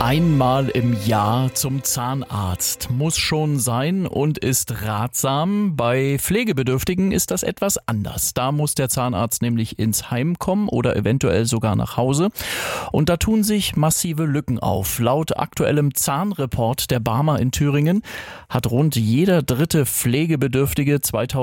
Einmal im Jahr zum Zahnarzt muss schon sein und ist ratsam. Bei Pflegebedürftigen ist das etwas anders. Da muss der Zahnarzt nämlich ins Heim kommen oder eventuell sogar nach Hause. Und da tun sich massive Lücken auf. Laut aktuellem Zahnreport der Barmer in Thüringen hat rund jeder dritte Pflegebedürftige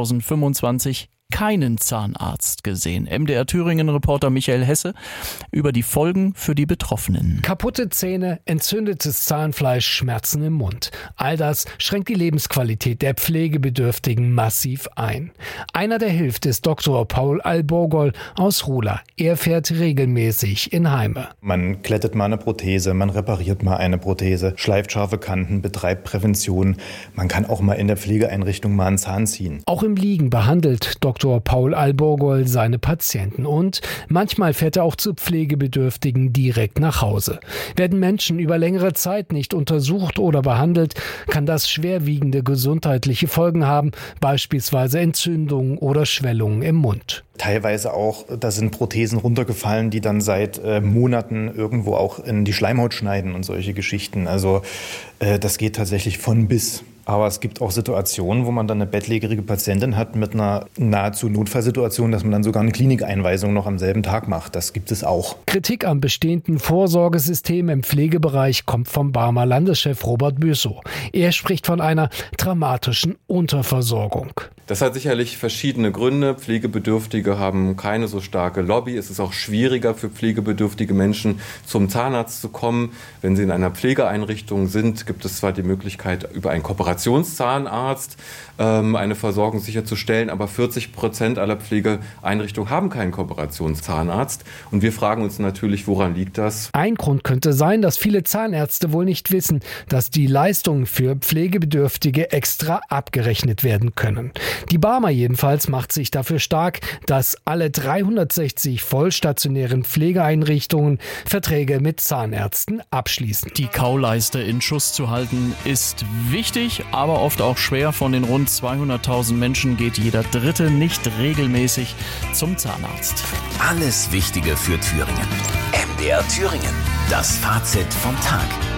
2025 keinen Zahnarzt gesehen. MDR Thüringen-Reporter Michael Hesse über die Folgen für die Betroffenen. Kaputte Zähne, entzündetes Zahnfleisch, Schmerzen im Mund. All das schränkt die Lebensqualität der Pflegebedürftigen massiv ein. Einer, der hilft, ist Dr. Paul Alborgol aus Rula. Er fährt regelmäßig in Heime. Man glättet mal eine Prothese, man repariert mal eine Prothese, schleift scharfe Kanten, betreibt Prävention. Man kann auch mal in der Pflegeeinrichtung mal einen Zahn ziehen. Auch im Liegen behandelt Dr. Paul Alborgol seine Patienten und manchmal fährt er auch zu Pflegebedürftigen direkt nach Hause. Werden Menschen über längere Zeit nicht untersucht oder behandelt, kann das schwerwiegende gesundheitliche Folgen haben, beispielsweise Entzündungen oder Schwellungen im Mund. Teilweise auch, da sind Prothesen runtergefallen, die dann seit Monaten irgendwo auch in die Schleimhaut schneiden und solche Geschichten. Also das geht tatsächlich von bis. Aber es gibt auch Situationen, wo man dann eine bettlägerige Patientin hat mit einer nahezu Notfallsituation, dass man dann sogar eine Klinikeinweisung noch am selben Tag macht. Das gibt es auch. Kritik am bestehenden Vorsorgesystem im Pflegebereich kommt vom Barmer Landeschef Robert Büssow. Er spricht von einer dramatischen Unterversorgung. Das hat sicherlich verschiedene Gründe. Pflegebedürftige haben keine so starke Lobby. Es ist auch schwieriger für pflegebedürftige Menschen, zum Zahnarzt zu kommen. Wenn sie in einer Pflegeeinrichtung sind, gibt es zwar die Möglichkeit, über einen Kooperationszahnarzt eine Versorgung sicherzustellen, aber 40% aller Pflegeeinrichtungen haben keinen Kooperationszahnarzt. Und wir fragen uns natürlich, woran liegt das? Ein Grund könnte sein, dass viele Zahnärzte wohl nicht wissen, dass die Leistungen für Pflegebedürftige extra abgerechnet werden können. Die Barmer jedenfalls macht sich dafür stark, dass alle 360 vollstationären Pflegeeinrichtungen Verträge mit Zahnärzten abschließen. Die Kauleiste in Schuss zu halten ist wichtig, aber oft auch schwer. Von den rund 200.000 Menschen geht jeder Dritte nicht regelmäßig zum Zahnarzt. Alles Wichtige für Thüringen. MDR Thüringen. Das Fazit vom Tag.